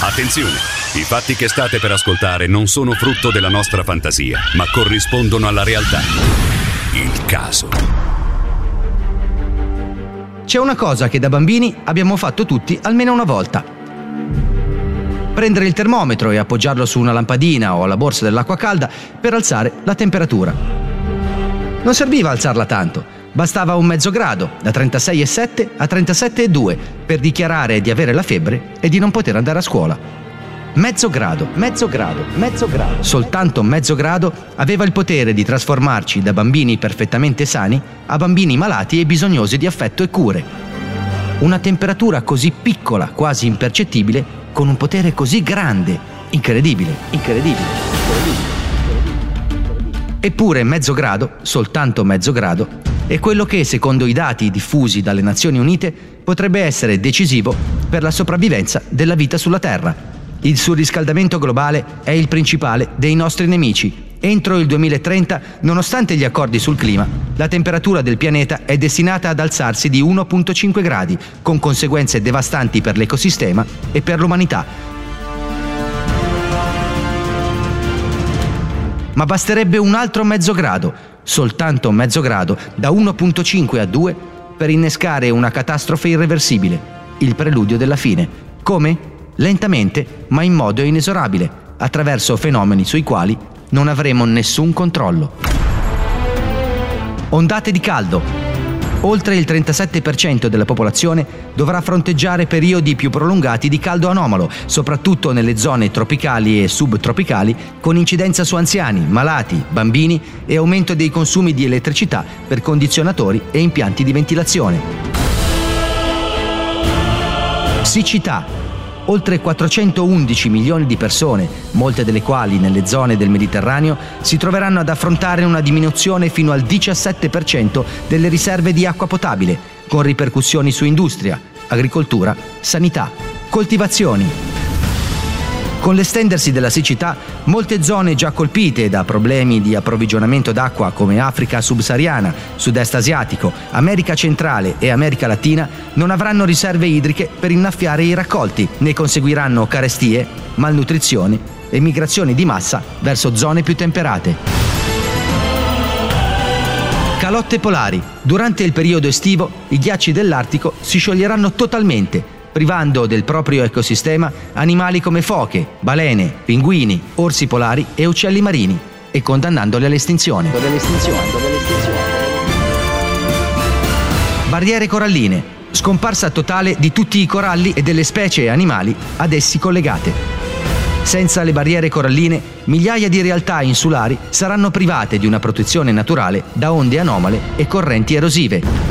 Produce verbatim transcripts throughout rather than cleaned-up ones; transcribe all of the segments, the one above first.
Attenzione! I fatti che state per ascoltare non sono frutto della nostra fantasia, ma corrispondono alla realtà. Il caso. C'è una cosa che da bambini abbiamo fatto tutti almeno una volta. Prendere il termometro e appoggiarlo su una lampadina o alla borsa dell'acqua calda per alzare la temperatura. Non serviva alzarla tanto, bastava un mezzo grado, da trentasei virgola sette a trentasette virgola due, per dichiarare di avere la febbre e di non poter andare a scuola. Mezzo grado, mezzo grado, mezzo grado. Soltanto mezzo grado aveva il potere di trasformarci da bambini perfettamente sani a bambini malati e bisognosi di affetto e cure. Una temperatura così piccola, quasi impercettibile, con un potere così grande, incredibile, incredibile, incredibile. Eppure mezzo grado, soltanto mezzo grado, è quello che, secondo i dati diffusi dalle Nazioni Unite, potrebbe essere decisivo per la sopravvivenza della vita sulla Terra. Il surriscaldamento globale è il principale dei nostri nemici. Entro il duemilatrenta, nonostante gli accordi sul clima, la temperatura del pianeta è destinata ad alzarsi di uno virgola cinque gradi, con conseguenze devastanti per l'ecosistema e per l'umanità. Ma basterebbe un altro mezzo grado, soltanto mezzo grado, da uno virgola cinque a due, per innescare una catastrofe irreversibile, il preludio della fine. Come? Lentamente, ma in modo inesorabile, attraverso fenomeni sui quali non avremo nessun controllo. Ondate di caldo. Oltre il trentasette per cento della popolazione dovrà fronteggiare periodi più prolungati di caldo anomalo, soprattutto nelle zone tropicali e subtropicali, con incidenza su anziani, malati, bambini e aumento dei consumi di elettricità per condizionatori e impianti di ventilazione. Siccità. Oltre quattrocentoundici milioni di persone, molte delle quali nelle zone del Mediterraneo, si troveranno ad affrontare una diminuzione fino al diciassette per cento delle riserve di acqua potabile, con ripercussioni su industria, agricoltura, sanità, coltivazioni. Con l'estendersi della siccità, molte zone già colpite da problemi di approvvigionamento d'acqua come Africa subsahariana, Sud-Est asiatico, America centrale e America latina non avranno riserve idriche per innaffiare i raccolti, ne conseguiranno carestie, malnutrizione e migrazioni di massa verso zone più temperate. Calotte polari. Durante il periodo estivo, i ghiacci dell'Artico si scioglieranno totalmente, privando del proprio ecosistema animali come foche, balene, pinguini, orsi polari e uccelli marini e condannandoli all'estinzione. Barriere coralline. Scomparsa totale di tutti i coralli e delle specie animali ad essi collegate. Senza le barriere coralline, migliaia di realtà insulari saranno private di una protezione naturale da onde anomale e correnti erosive.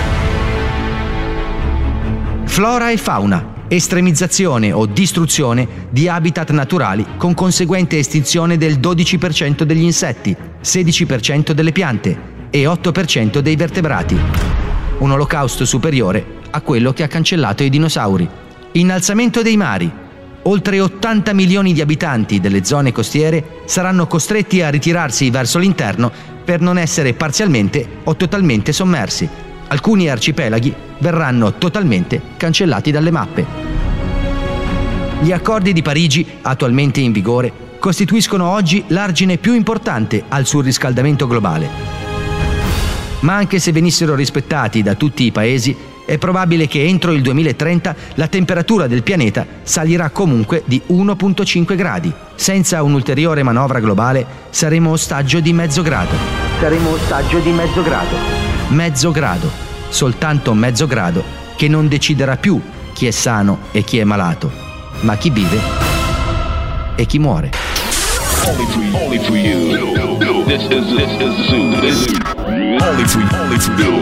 Flora e fauna. Estremizzazione o distruzione di habitat naturali con conseguente estinzione del dodici per cento degli insetti, sedici per cento delle piante e otto per cento dei vertebrati. Un olocausto superiore a quello che ha cancellato i dinosauri. Innalzamento dei mari. Oltre ottanta milioni di abitanti delle zone costiere saranno costretti a ritirarsi verso l'interno per non essere parzialmente o totalmente sommersi. Alcuni arcipelaghi verranno totalmente cancellati dalle mappe. Gli accordi di Parigi, attualmente in vigore, costituiscono oggi l'argine più importante al surriscaldamento globale. Ma anche se venissero rispettati da tutti i paesi, è probabile che entro il duemilatrenta la temperatura del pianeta salirà comunque di uno virgola cinque gradi. Senza un'ulteriore manovra globale saremo ostaggio di mezzo grado. Saremo ostaggio di mezzo grado. Mezzo grado, soltanto mezzo grado, che non deciderà più chi è sano e chi è malato, ma chi vive e chi muore. Only for you. Only for you. This is this is Zoo. Only for you. Only for you.